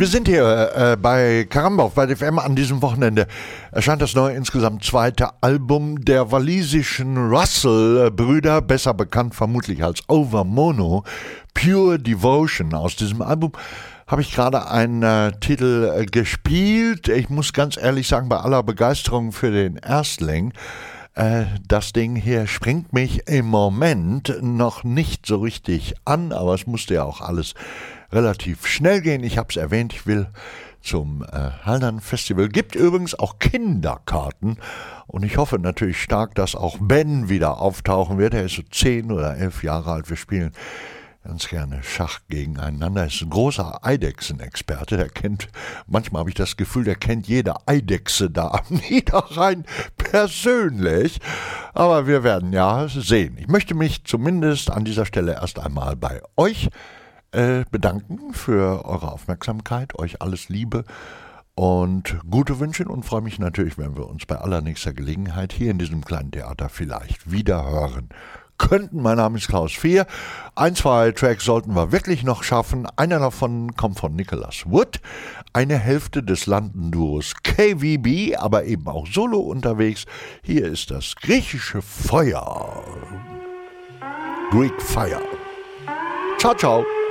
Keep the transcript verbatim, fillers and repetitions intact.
Wir sind hier äh, bei Karamba auf Byte F M. An diesem Wochenende erscheint das neue, insgesamt zweite Album der walisischen Russell-Brüder, besser bekannt vermutlich als Over Mono, Pure Devotion. Aus diesem Album habe ich gerade einen äh, Titel äh, gespielt. Ich muss ganz ehrlich sagen, bei aller Begeisterung für den Erstling, äh, das Ding hier springt mich im Moment noch nicht so richtig an, aber es musste ja auch alles relativ schnell gehen. Ich habe es erwähnt, ich will zum äh, Haldern Festival. Gibt übrigens auch Kinderkarten und ich hoffe natürlich stark, dass auch Ben wieder auftauchen wird. Er ist so zehn oder elf Jahre alt. Wir spielen ganz gerne Schach gegeneinander. Er ist ein großer Eidechsenexperte. Der kennt, manchmal habe ich das Gefühl, der kennt jede Eidechse da am Niederrhein persönlich. Aber wir werden ja sehen. Ich möchte mich zumindest an dieser Stelle erst einmal bei euch bedanken für eure Aufmerksamkeit, euch alles Liebe und gute Wünsche und freue mich natürlich, wenn wir uns bei allernächster Gelegenheit hier in diesem kleinen Theater vielleicht wieder hören könnten. Mein Name ist Klaus Fehr. Ein, zwei Tracks sollten wir wirklich noch schaffen. Einer davon kommt von Nicholas Wood, eine Hälfte des London-Duos K V B, aber eben auch solo unterwegs. Hier ist das griechische Feuer. Greek Fire. Ciao, ciao.